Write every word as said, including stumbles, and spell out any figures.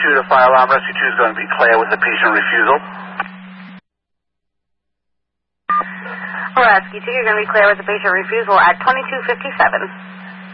two to fire alarm. Rescue two is going to be clear with the patient refusal. Rescue two, you're going to be clear with the patient refusal at twenty-two fifty-seven.